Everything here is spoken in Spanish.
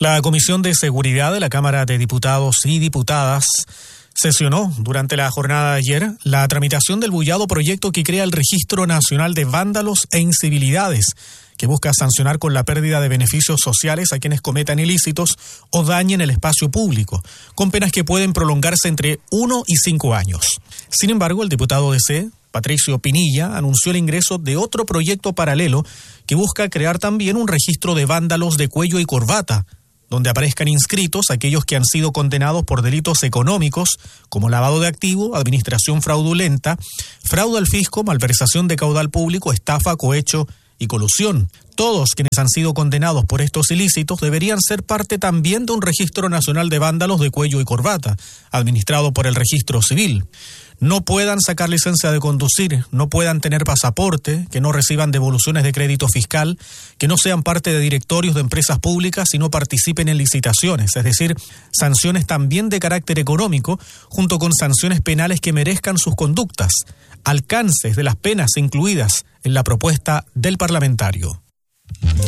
La Comisión de Seguridad de la Cámara de Diputados y Diputadas sesionó durante la jornada de ayer la tramitación del bullado proyecto que crea el Registro Nacional de Vándalos e Incivilidades, que busca sancionar con la pérdida de beneficios sociales a quienes cometan ilícitos o dañen el espacio público, con penas que pueden prolongarse entre 1 y 5 años. Sin embargo, el diputado DC, Patricio Pinilla, anunció el ingreso de otro proyecto paralelo que busca crear también un registro de vándalos de cuello y corbata, donde aparezcan inscritos aquellos que han sido condenados por delitos económicos como lavado de activo, administración fraudulenta, fraude al fisco, malversación de caudal público, estafa, cohecho y colusión. Todos quienes han sido condenados por estos ilícitos deberían ser parte también de un registro nacional de vándalos de cuello y corbata, administrado por el Registro Civil. No puedan sacar licencia de conducir, no puedan tener pasaporte, que no reciban devoluciones de crédito fiscal, que no sean parte de directorios de empresas públicas y no participen en licitaciones, es decir, sanciones también de carácter económico, junto con sanciones penales que merezcan sus conductas, alcances de las penas incluidas en la propuesta del parlamentario.